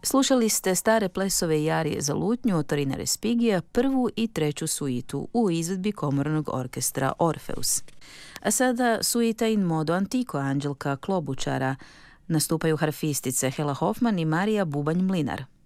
Slušali ste stare plesove i arije za lutnju od Torina Respigija, prvu i treću suitu u izvedbi komornog orkestra Orfeus. A sada suita in modo antico Anđelka Klobučara. Nastupaju harfistice Hela Hofman i Marija Bubanj-Mlinar.